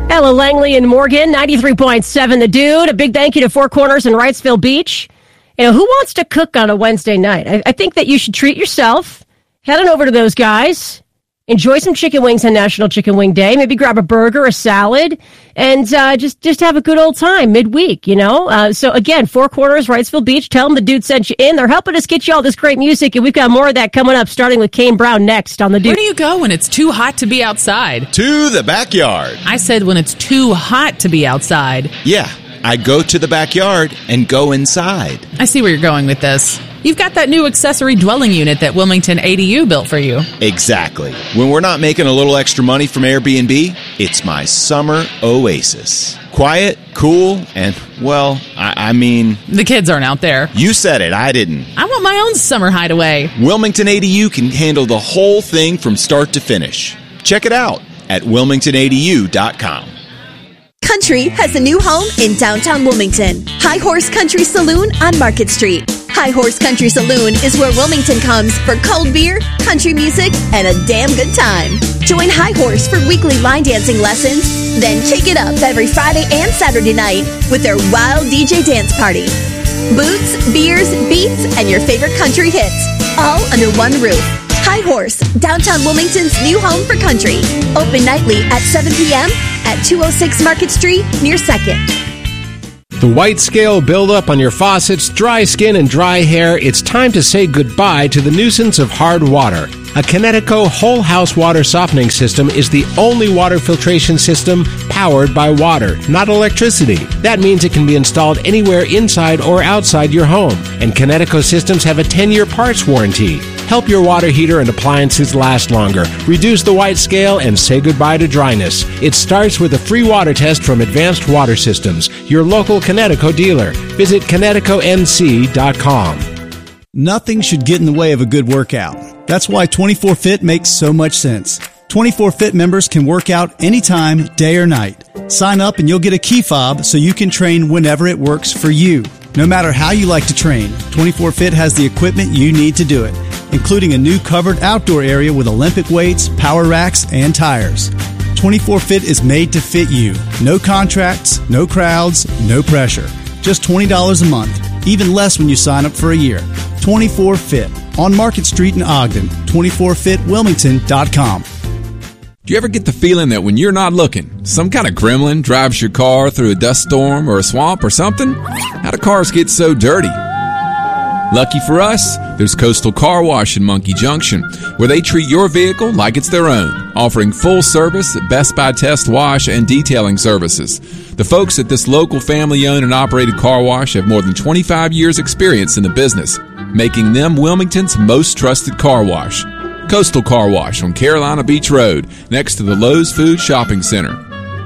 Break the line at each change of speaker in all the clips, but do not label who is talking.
Ella Langley and Morgan, 93.7 The Dude. A big thank you to Four Corners and Wrightsville Beach. You know, who wants to cook on a Wednesday night? I think that you should treat yourself. Head on over to those guys. Enjoy some chicken wings on National Chicken Wing Day. Maybe grab a burger, a salad, and just have a good old time midweek, you know? So, again, Four Corners, Wrightsville Beach. Tell them the Dude sent you in. They're helping us get you all this great music, and we've got more of that coming up, starting with Kane Brown next on The Dude.
Where do you go when it's too hot to be outside?
To the backyard.
I said when it's too hot to be outside.
Yeah, I go to the backyard and go inside.
I see where you're going with this. You've got that new accessory dwelling unit that Wilmington ADU built for you.
Exactly. When we're not making a little extra money from Airbnb, it's my summer oasis. Quiet, cool, and, well, I mean...
The kids aren't out there.
You said it, I didn't.
I want my own summer hideaway.
Wilmington ADU can handle the whole thing from start to finish. Check it out at wilmingtonadu.com.
Country has a new home in downtown Wilmington. High Horse Country Saloon on Market Street. High Horse Country Saloon is where Wilmington comes for cold beer, country music, and a damn good time. Join High Horse for weekly line dancing lessons, then kick it up every Friday and Saturday night with their wild DJ dance party. Boots, beers, beats, and your favorite country hits, all under one roof. High Horse, downtown Wilmington's new home for country. Open nightly at 7 p.m. at 206 Market Street near 2nd.
The white scale buildup on your faucets, dry skin, and dry hair, it's time to say goodbye to the nuisance of hard water. A Kinetico whole house water softening system is the only water filtration system powered by water, not electricity. That means it can be installed anywhere inside or outside your home. And Kinetico systems have a 10-year parts warranty. Help your water heater and appliances last longer. Reduce the white scale and say goodbye to dryness. It starts with a free water test from Advanced Water Systems, your local Kinetico dealer. Visit KineticoNC.com.
Nothing should get in the way of a good workout. That's why 24-Fit makes so much sense. 24-Fit members can work out anytime, day or night. Sign up and you'll get a key fob so you can train whenever it works for you. No matter how you like to train, 24-Fit has the equipment you need to do it, including a new covered outdoor area with Olympic weights, power racks, and tires. 24-Fit is made to fit you. No contracts, no crowds, no pressure. Just $20 a month, even less when you sign up for a year. 24-Fit on Market Street in Ogden, 24fitwilmington.com.
Do you ever get the feeling that when you're not looking, some kind of gremlin drives your car through a dust storm or a swamp or something? How do cars get so dirty? Lucky for us, there's Coastal Car Wash in Monkey Junction, where they treat your vehicle like it's their own, offering full service, Best Buy test wash, and detailing services. The folks at this local family-owned and operated car wash have more than 25 years' experience in the business, making them Wilmington's most trusted car wash. Coastal Car Wash on Carolina Beach Road, next to the Lowe's Food Shopping Center.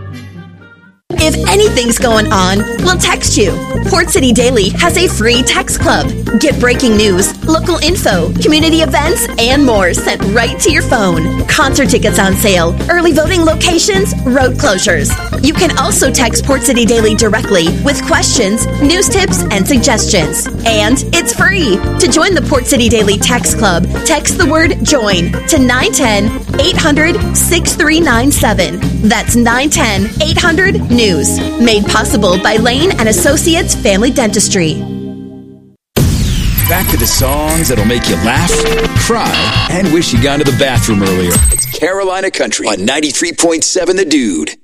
If anything's going on, we'll text you. Port City Daily has a free text club. Get breaking news, local info, community events, and more sent right to your phone. Concert tickets on sale, early voting locations, road closures. You can also text Port City Daily directly with questions, news tips, and suggestions. And it's free. To join the Port City Daily Text Club, text the word JOIN to 910-800-6397. That's 910-800-NEWS. Made possible by Lane and Associates Family Dentistry.
Back to the songs that'll make you laugh, cry, and wish you got to the bathroom earlier. It's Carolina Country on 93.7 The Dude.